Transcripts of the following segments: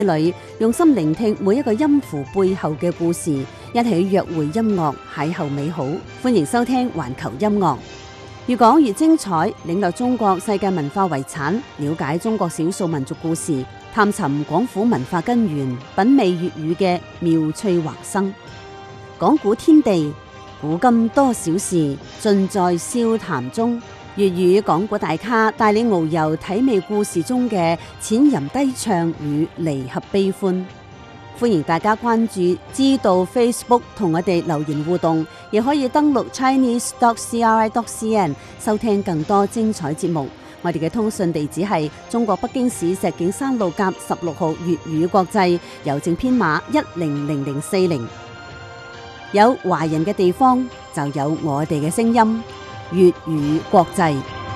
裏用心聆聽每一個音符背後嘅故事，一起約會音樂，邂逅美好。歡迎收聽環球音樂，越講越精彩，領略中國世界文化遺產，了解中國少數民族故事，探尋廣府文化根源，品味粵語嘅妙趣橫生。講古天地，古今多少事，盡在笑談中。粵語講古大咖帶你遨遊體味故事中嘅淺吟低唱與離合悲歡。歡迎大家關注知道 Facebook 同我哋留言互動，亦可以登錄 chinese.cri.cn 收聽更多精彩節目。我哋嘅通訊地址係中國北京市石景山路甲16號粵語國際，郵政編碼100040。有華人嘅地方就有我哋嘅聲音。粵語國際，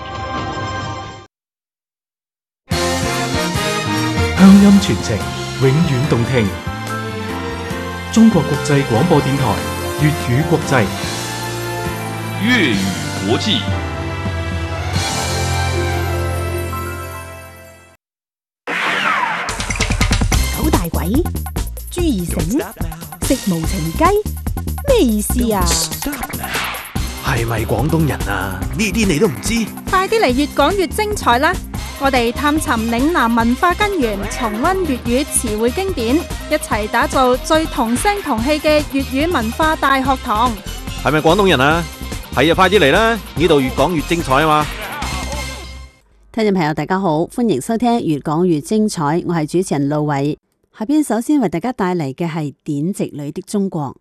鄉音傳情，永遠動聽。中國國際廣播電台粵語國際， 粵語國際。 狗大鬼，豬兒繩，食無情雞，咩意思啊？ 係咪廣東人啊？呢啲你都唔知？ 快啲嚟越講越精彩啦！我哋探尋嶺南文化根源，重溫粵語詞彙經典，一齊打造最同聲同氣嘅粵語文化大學堂。 係咪廣東人啊？係啊，快啲嚟啦！呢度越講越精彩啊嘛！ 聽眾朋友大家好，歡迎收聽越講越精彩，我係主持人路偉。下邊首先為大家帶嚟嘅係典籍裏的中國。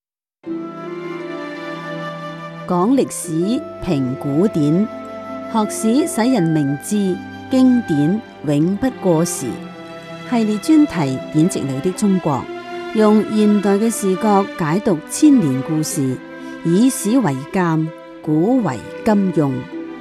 講歷史，評古典，學史使人明智，經典永不過時。系列專題典籍裏的中國，用現代嘅視角解讀千年故事，以史為鑑，古為今用。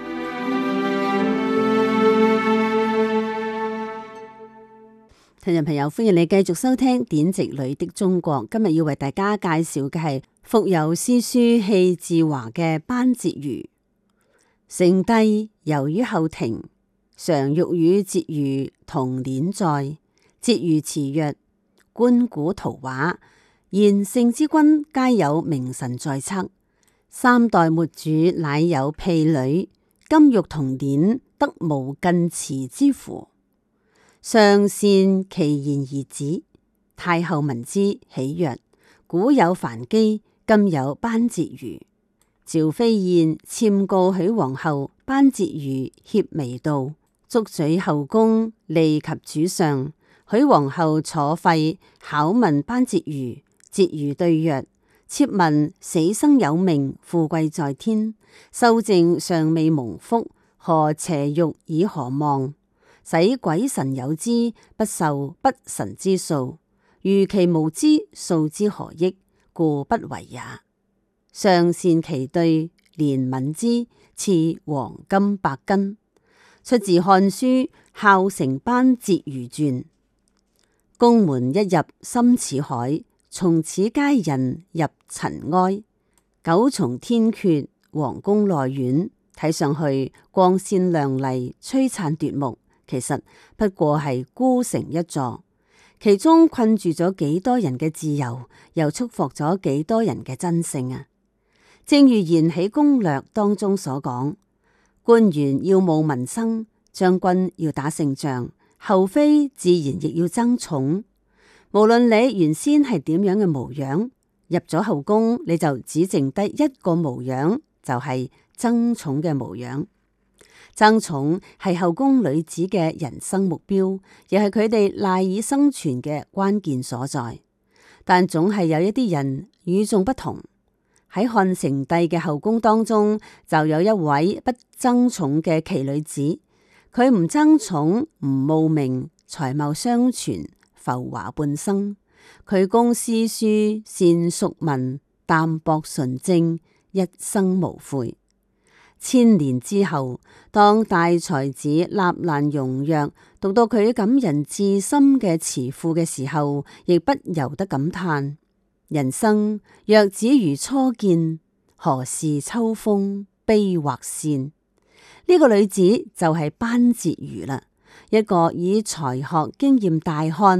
聽眾朋友，歡迎你繼續收聽典籍裏的中國。今日要為大家介紹嘅係腹有詩書氣自華嘅班婕妤。成帝遊於後庭，常欲與婕妤同輦在。婕妤辭曰：觀古圖畫，言聖之君皆有名臣在側，三代末主乃有婢女，今欲同輦，得無近辭之乎？上善其言而止。太后聞之，喜曰：古有樊姬，今有班婕妤。趙飛燕簽告許皇后，班婕妤脅微道，捉取後宮，利及主上。許皇后楚廢，考問班婕妤。婕妤對曰：妾聞死生有命，富貴在天，修正尚未蒙福，何邪欲以何望？使鬼神有之，不受不臣之數，如其無之，數之何益？故不為也。上善其對，憐憫之，賜黃金百斤。出自《漢書·孝成班婕妤傳》。宮門一入深似海，從此皆人入塵埃。九重天闕，皇宮內院，睇上去光鮮亮麗，璀璨奪目。其實不過係孤城一座，其中困住咗幾多人嘅自由，又束縛咗幾多人嘅真性啊！正如《延禧攻略》當中所講，官員要務民生，將軍要打勝仗，后妃自然亦要爭寵。無論你原先係點樣嘅模樣，入咗後宮，你就只剩低一個模樣，就係爭寵嘅模樣。爭寵係後宮女子嘅人生目標，亦係佢哋賴以生存嘅關鍵所在。但總係有一啲人與眾不同。喺漢成帝嘅後宮當中，就有一位不爭寵嘅奇女子。佢唔爭寵，唔慕名，才貌雙全，浮華半生。佢工詩書，善淑文，淡泊純正，一生無悔。千年之後，當大才子立蘭容若讀到佢感人至深嘅詞賦嘅時候，亦不由得感嘆：人生若只如初見，何事秋風悲畫扇？呢個女子就係班婕妤啦，一個以才學驚艷大漢，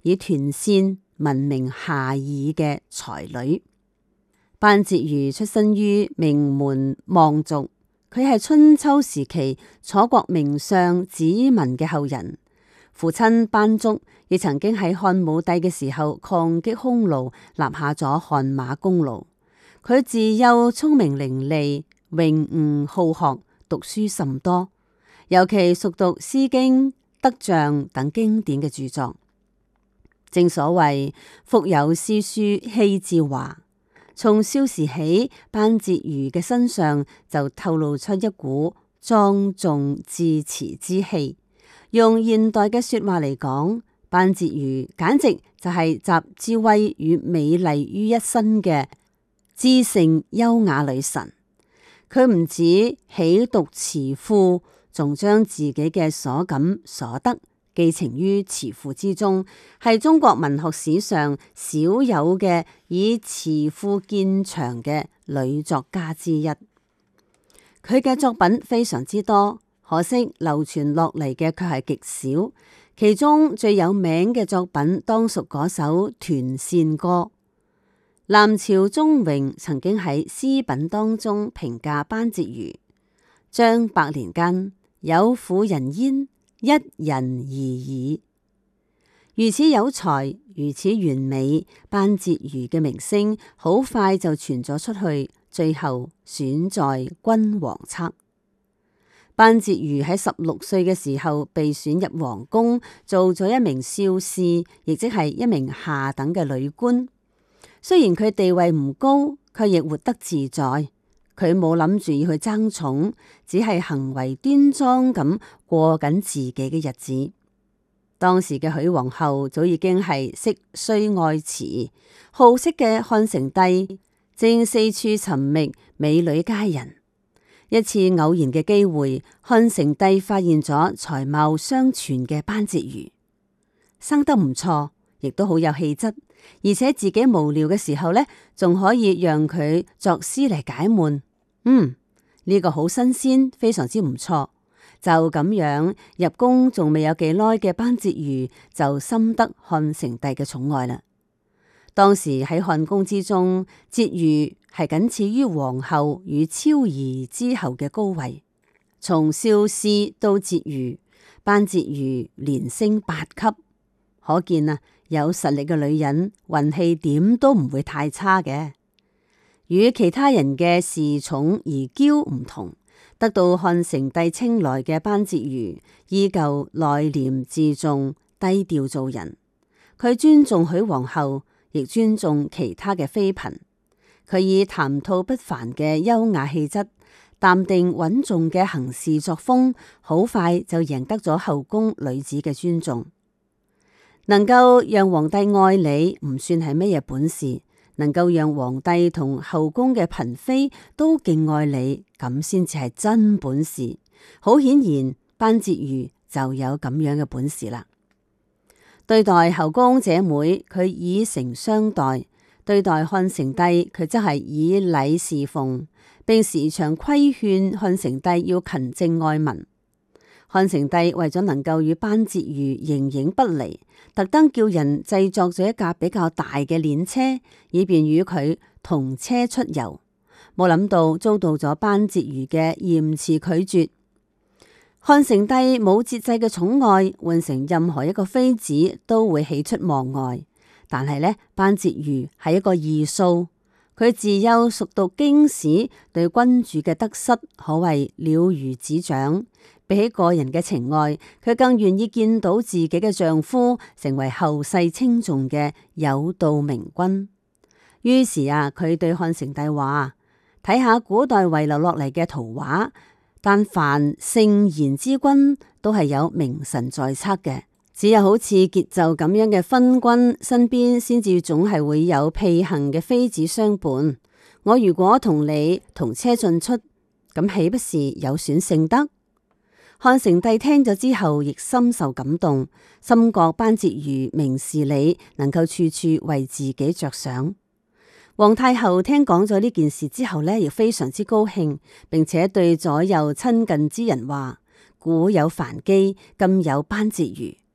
以團扇聞名遐邇嘅才女。班婕妤出身於名門望族，佢係春秋時期楚國名相子文嘅後人。父親班竹亦曾經喺漢武帝嘅時候抗擊匈奴，立下咗汗馬功勞。佢自幼聰明伶俐，榮悟好學，讀書甚多，尤其熟讀《詩經》《德象》等經典嘅著作。正所謂腹有詩書氣自華，從少時起，班婕妤嘅身上就透露出一股莊重致辭之氣。用現代嘅說話嚟講，班婕妤簡直就係集智慧與美麗於一身嘅知性優雅女神。佢唔止喜讀詞賦，仲將自己嘅所感所得寄情於詞賦之中，係中國文學史上少有嘅以詞賦見長嘅女作家之一。佢嘅作品非常之多，可惜流傳落嚟嘅卻係極少。其中最有名嘅作品當屬嗰首《團扇歌》。南朝鍾榮曾經喺詩品當中評價班婕妤：張百年間，有婦人焉，一人而已。如此有才，如此完美，班婕妤嘅名聲好快就傳咗出去，最後選在君王側。班婕妤喺16歲嘅時候被選入皇宮，做咗一名少侍，亦即係一名下等嘅女官。雖然佢地位唔高，卻亦活得自在。佢冇諗住要去爭寵，只係行為端莊咁過緊自己嘅日子。當時嘅許皇后早已經係色衰愛弛，好色嘅漢成帝正四處尋覓美女佳人。一次偶然嘅機會，漢成帝發現咗才貌雙全嘅班婕妤，生得唔錯，亦都好有氣質，而且自己無聊嘅時候呢，仲可以讓佢作詩嚟解悶。呢個好新鮮，非常之唔錯。就咁樣入宮仲未有幾耐嘅班婕妤就深得漢成帝嘅寵愛啦。當時喺漢宮之中，婕妤係僅次於皇后與昭儀之後嘅高位。從少師到婕妤，班婕妤連升8級，可見啊，有實力嘅女人運氣點都唔會太差嘅。與其他人嘅恃寵而驕唔同，得到漢成帝青睞嘅班婕妤依舊內斂自重，低調做人。佢尊重許皇后，亦尊重其他嘅妃嬪。佢以談吐不凡嘅優雅氣質，淡定穩重嘅行事作風，好快就贏得咗後宮女子嘅尊重。能夠讓皇帝愛你，唔算係乜嘢本事。能夠讓皇帝同後宮嘅嬪妃都敬愛你，咁先至係真本事。好顯然，班婕妤就有咁樣嘅本事啦。對待後宮姐妹，佢以誠相待；對待漢成帝，佢則係以禮侍奉，並時常規勸漢成帝要勤政愛民。漢成帝為咗能夠與班婕妤形影不離，特登叫人製作咗一架比較大嘅輦車，以便與佢同車出遊。冇諗到遭到咗班婕妤嘅嚴詞拒絕。漢成帝冇節制嘅寵愛，換成任何一個妃子都會喜出望外。但係呢，班婕妤係一個異數，佢自幼熟讀經史，對君主嘅得失可謂了如指掌。比起個人嘅情愛，佢更願意見到自己嘅丈夫成為後世稱重嘅有道明君。於是啊，佢對漢成帝話：睇下古代遺留落嚟嘅圖畫，但凡聖賢之君都係有名臣在側嘅，只有好似桀紂咁樣嘅昏君身邊先至總係會有婢行嘅妃子相伴。我如果同你同車進出，咁豈不是有損聖德？漢成帝聽咗之後，亦深受感動，深覺班婕妤明事理，能夠處處為自己着想。皇太后聽講咗呢件事之後呢，亦非常之高興，並且對左右親近之人話：古有樊姬，今有班婕妤。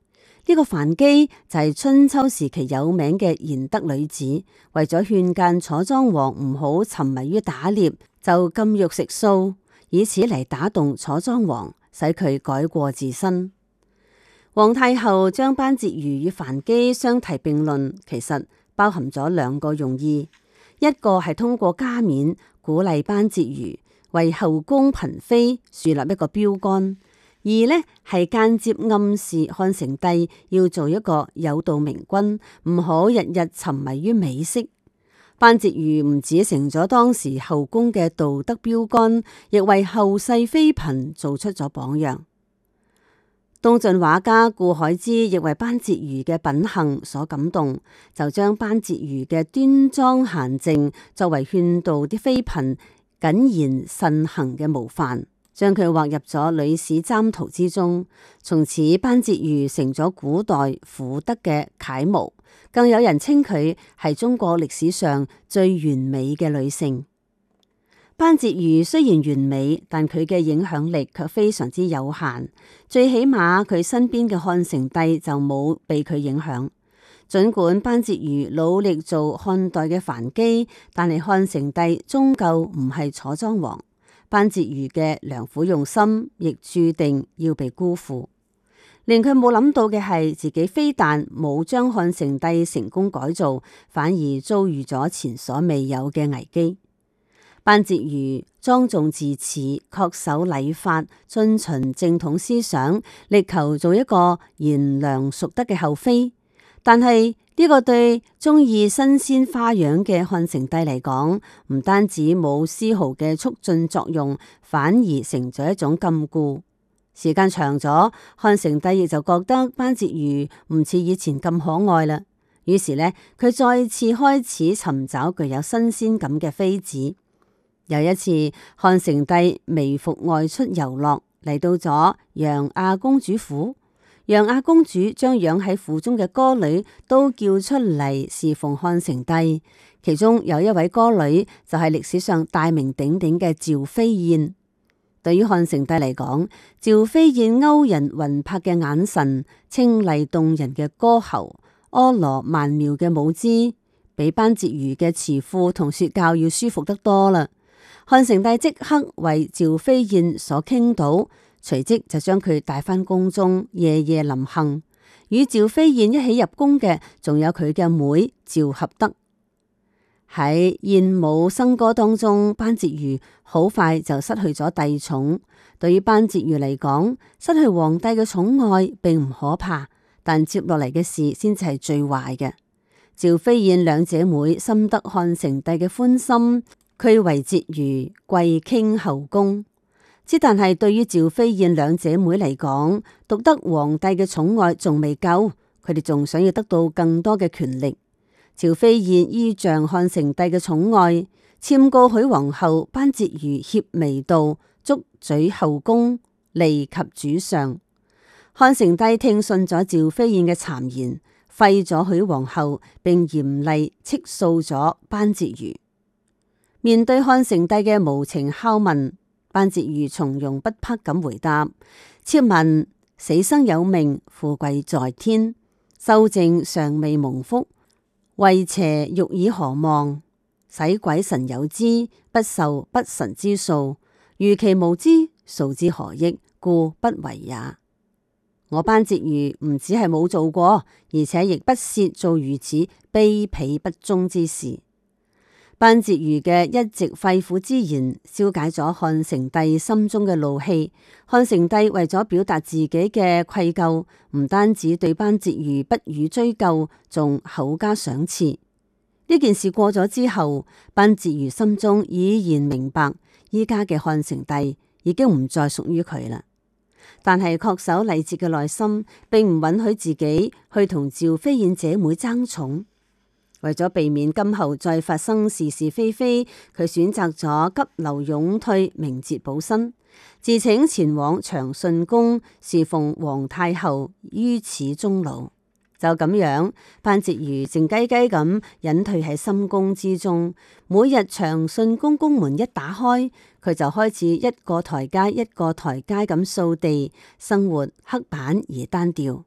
呢個樊姬就係春秋時期有名嘅賢德女子，為咗勸諫楚莊王唔好沉迷於打獵，就禁欲食素，以此嚟打動楚莊王，使佢改過自新。皇太后將班婕妤與樊姬相提並論，其實包含咗兩個用意，一個係通過加冕鼓勵班婕妤為後宮嬪妃樹立一個標杆。二呢係間接暗示漢成帝要做一個有道明君，唔好日日沉迷於美色。班婕妤唔止成咗當時後宮嘅道德標杆，亦為後世妃嬪做出咗榜樣。東晉畫家顧海之亦為班婕妤嘅品行所感動，就將班婕妤嘅端莊嫻靜作為勸導啲妃嬪謹言慎行嘅模範，將佢劃入咗女史箴圖之中。從此班婕妤成咗古代婦德嘅楷模，更有人稱佢係中國歷史上最完美嘅女性。班婕妤雖然完美，但佢嘅影響力卻非常之有限，最起碼佢身邊嘅漢成帝就冇被佢影響。儘管班婕妤努力做漢代嘅樊姬，但係漢成帝終究唔係楚莊王，班婕妤嘅良苦用心亦注定要被辜負。令佢冇諗到嘅係，自己非但冇將漢成帝成功改造，反而遭遇咗前所未有嘅危機。班婕妤莊重自恃，恪守禮法，遵循正統思想，力求做一個賢良淑德嘅後妃。但係呢個對中意新鮮花樣嘅漢成帝嚟講，唔單止冇絲毫嘅促進作用，反而成咗一種禁錮。時間長咗，漢成帝亦就覺得班婕妤唔似以前咁可愛啦。於是呢，佢再次開始尋找具有新鮮感嘅妃子。有一次，漢成帝微服外出遊樂，嚟到咗楊亞公主府。楊亞公主將養喺府中嘅歌女都叫出嚟侍奉漢成帝，其中有一位歌女就係歷史上大名鼎鼎嘅趙飛燕。對於漢成帝嚟講，趙飛燕勾人魂魄嘅眼神、清麗動人嘅歌喉、婀娜曼妙嘅舞姿，比班婕妤嘅詞賦同說教要舒服得多啦。漢成帝即刻為趙飛燕所傾倒，隨即就將佢帶返宮中，夜夜臨幸。與趙飛燕一起入宮嘅，仲有佢嘅妹趙合德。喺燕舞笙歌當中，班婕妤好快就失去咗帝寵。對於班婕妤嚟講，失去皇帝嘅寵愛並唔可怕，但接落嚟嘅事先至係最壞嘅。趙飛燕兩姐妹深得漢成帝嘅歡心，俱為婕妤貴傾後宮。之但係對於趙飛燕兩姐妹嚟講，獨得皇帝嘅寵愛仲未夠，佢哋仲想要得到更多嘅權力。趙飛燕依仗漢成帝嘅寵愛，簽告許皇后班婕妤挾微道，捉嘴後宮，利及主上。漢成帝聽信咗趙飛燕嘅讒言，廢咗許皇后，並嚴厲斥訴咗班婕妤。面對漢成帝嘅無情拷問，班婕妤從容不迫咁回答：妾聞死生有命，富貴在天，修正尚未蒙福，為邪欲以何望？使鬼神有知，不受不臣之數，如其無知，數之何益？故不為也。我班婕妤唔只係冇做過，而且亦不屑做如此卑鄙不忠之事。班婕妤嘅一直肺腑之言，消解咗漢成帝心中嘅怒氣。漢成帝為咗表達自己嘅愧疚，唔單止對班婕妤不予追究，仲厚加賞賜。呢件事過咗之後，班婕妤心中已然明白，依家嘅漢成帝已經唔再屬於佢啦。但係恪守禮節嘅內心，並唔允許自己去同趙飛燕姐妹爭寵。為咗避免今後再發生是是非非，佢選擇咗急流勇退，明哲保身，自請前往長順宮侍奉皇太后，於此終老。就咁樣，班婕妤靜雞雞咁隱退喺深宮之中。每日長順宮宮門一打開，佢就開始一個台階一個台階咁掃地，生活刻板而單調。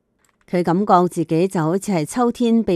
佢感覺自己就好似係秋天被